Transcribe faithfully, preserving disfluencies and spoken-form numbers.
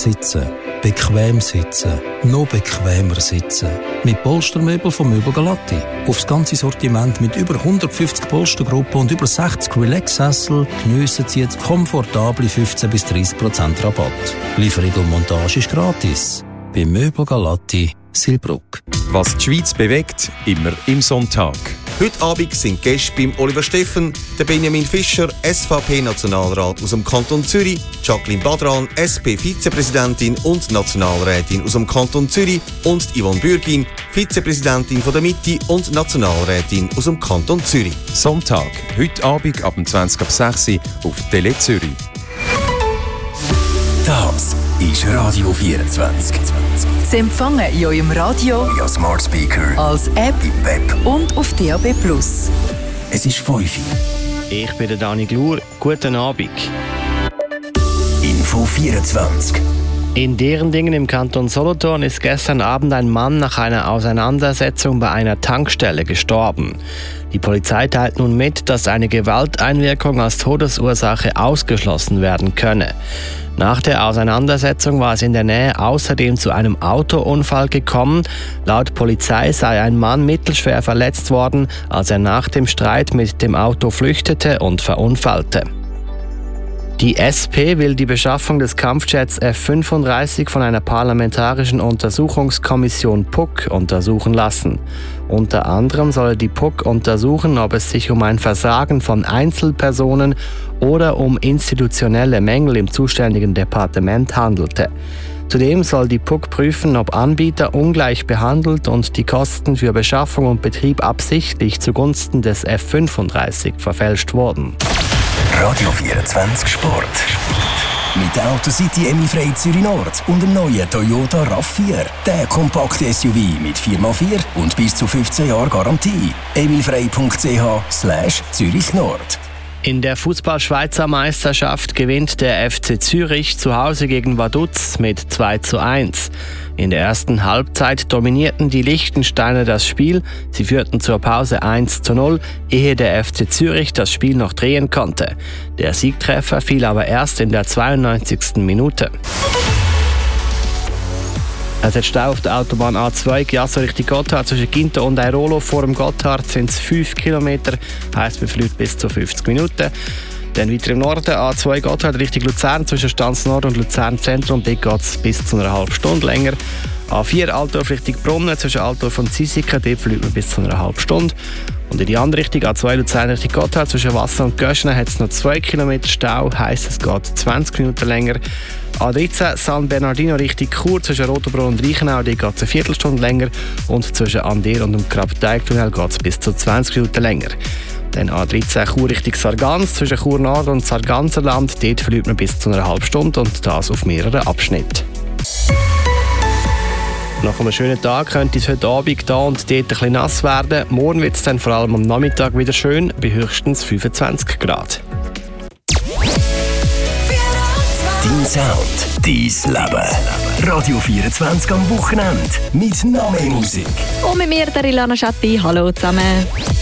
sitzen. Bequem sitzen. Noch bequemer sitzen. Mit Polstermöbel von Möbel Galatti. Aufs ganze Sortiment mit über hundertfünfzig Polstergruppen und über sechzig Relax-Sessel geniessen Sie jetzt komfortable fünfzehn bis dreißig Prozent Rabatt. Lieferung und Montage ist gratis. Bei Möbel Galatti, Silbruck. Was die Schweiz bewegt, immer im Sonntag. Heute Abend sind Gäste beim Oliver Steffen, der Benjamin Fischer, S V P-Nationalrat aus dem Kanton Zürich, Jacqueline Badran, S P-Vizepräsidentin und Nationalrätin aus dem Kanton Zürich und Yvonne Bürgin, Vizepräsidentin von der Mitte und Nationalrätin aus dem Kanton Zürich. Sonntag, heute Abend ab zwanzig ab sechs Uhr auf Tele Zürich. Das ist Radio vierundzwanzig. Sie empfangen in eurem Radio, via Smart Speaker, als App im Web und auf D A B plus. Es ist fünf Uhr. Ich bin der Dani Glur. Guten Abend. Info vierundzwanzig. In Derendingen im Kanton Solothurn ist gestern Abend ein Mann nach einer Auseinandersetzung bei einer Tankstelle gestorben. Die Polizei teilt nun mit, dass eine Gewalteinwirkung als Todesursache ausgeschlossen werden könne. Nach der Auseinandersetzung war es in der Nähe außerdem zu einem Autounfall gekommen. Laut Polizei sei ein Mann mittelschwer verletzt worden, als er nach dem Streit mit dem Auto flüchtete und verunfallte. Die S P will die Beschaffung des Kampfjets F fünfunddreißig von einer parlamentarischen Untersuchungskommission P U C untersuchen lassen. Unter anderem soll die P U C untersuchen, ob es sich um ein Versagen von Einzelpersonen oder um institutionelle Mängel im zuständigen Departement handelte. Zudem soll die P U C prüfen, ob Anbieter ungleich behandelt und die Kosten für Beschaffung und Betrieb absichtlich zugunsten des F fünfunddreißig verfälscht wurden. Radio vierundzwanzig Sport. Mit der Autocity Emilfrei Zürich Nord und dem neuen Toyota RAV vier. Der kompakte S U V mit vier mal vier und bis zu fünfzehn Jahren Garantie. emilfrei punkt c h slash Zürich Nord. In der Fußball-Schweizer Meisterschaft gewinnt der F C Zürich zu Hause gegen Vaduz mit zwei zu eins. In der ersten Halbzeit dominierten die Liechtensteiner das Spiel. Sie führten zur Pause eins zu null, ehe der F C Zürich das Spiel noch drehen konnte. Der Siegtreffer fiel aber erst in der zweiundneunzigsten Minute. Es hat Stau auf der Autobahn A zwei, Giasso Richtung Gotthard. Zwischen Ginto und Airolo vor dem Gotthard sind es fünf Kilometer, heisst man fliegt bis zu fünfzig Minuten. Dann weiter im Norden, A zwei Gotthard Richtung Luzern, zwischen Stanz Nord und Luzern Zentrum, dort geht es bis zu einer halben Stunde länger. A vier Altdorf Richtung Brunnen, zwischen Altdorf und Zisiken, dort fliegt man bis zu einer halben Stunde. Und in die andere Richtung, A zwei Luzern Richtung Gotthard, zwischen Wasser und Göschenen, hat es noch zwei Kilometer Stau, heisst es geht zwanzig Minuten länger. A dreizehn San Bernardino Richtung Chur, zwischen Rotenbrunn und Reichenau, dort geht es eine Viertelstunde länger. Und zwischen Ander und dem Krabteigtunnel geht es bis zu zwanzig Minuten länger. Dann A dreizehn Chur Richtung Sargans, zwischen Chur Nord und Sarganserland, dort fliegt man bis zu einer halben Stunde und das auf mehreren Abschnitten. Nach einem schönen Tag könnte es heute Abend hier und dort ein bisschen nass werden. Morgen wird es dann vor allem am Nachmittag wieder schön, bei höchstens fünfundzwanzig Grad. Dein Sound, dein Leben. Radio vierundzwanzig am Wochenende mit noch mehr Musik. Und mit mir, der Ilana Schatti. Hallo zusammen.